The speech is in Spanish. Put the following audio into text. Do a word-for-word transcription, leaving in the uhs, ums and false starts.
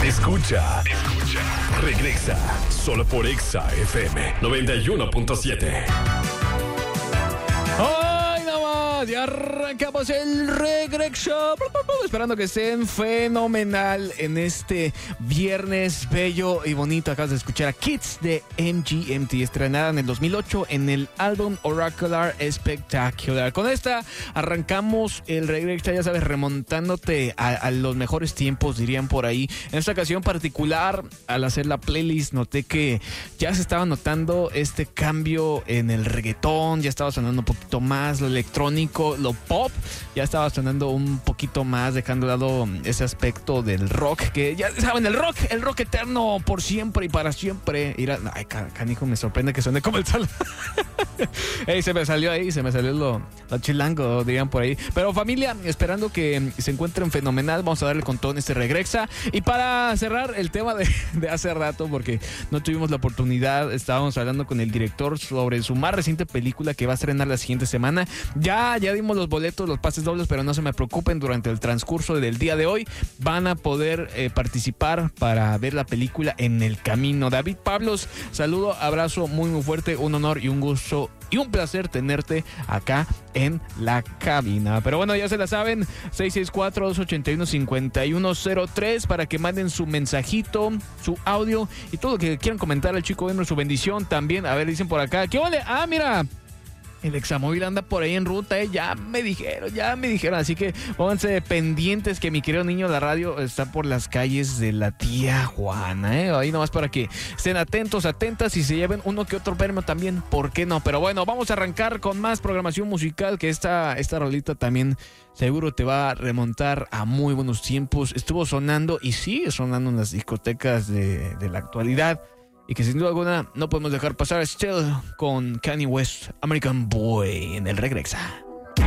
Escucha, escucha, regresa solo por Exa F M noventa y uno punto siete. ¡Ay, nada más! Ya arrancamos el regreso. Esperando que estén fenomenal en este viernes bello y bonito. Acabas de escuchar a Kids de M G M T, estrenada en el dos mil ocho en el álbum Oracular Spectacular. Con esta arrancamos el regreso, ya sabes, remontándote a, a los mejores tiempos, dirían por ahí. En esta ocasión particular, al hacer la playlist, noté que ya se estaba notando este cambio en el reggaetón. Ya estaba sonando un poquito más lo electrónico, lo pop. Ya estaba sonando un poquito más, dejando de lado ese aspecto del rock, que ya saben, el rock, el rock eterno por siempre y para siempre. Ir a, ay, canijo, me sorprende que suene como el sol. Ey, se me salió ahí, se me salió lo, lo chilango, dirían por ahí. Pero familia, esperando que se encuentren fenomenal, vamos a darle con todo en este Regrexa. Y para cerrar el tema de, de hace rato, porque no tuvimos la oportunidad, estábamos hablando con el director sobre su más reciente película que va a estrenar la siguiente semana. Ya, ya dimos los boletos, los pases dobles, pero no se me preocupen, durante el transcurso del día de hoy van a poder eh, participar para ver la película En el Camino. David Pablos, saludo, abrazo muy muy fuerte, un honor y un gusto y un placer tenerte acá en la cabina. Pero bueno, ya se la saben, seis seis cuatro, dos ocho uno, cinco uno cero tres para que manden su mensajito, su audio y todo lo que quieran comentar al chico Benro, su bendición también. A ver, dicen por acá, ¿qué vale? Ah, mira, el Examóvil anda por ahí en ruta, ¿eh? Ya me dijeron, ya me dijeron. Así que pónganse pendientes que mi querido niño de la radio está por las calles de la tía Juana, ¿eh? Ahí nomás para que estén atentos, atentas y se lleven uno que otro premio también, ¿por qué no? Pero bueno, vamos a arrancar con más programación musical, que esta, esta rolita también seguro te va a remontar a muy buenos tiempos. Estuvo sonando y sigue sonando en las discotecas de, de la actualidad. Y que sin duda alguna no podemos dejar pasar Still con Kanye West, American Boy, en el Regrexa.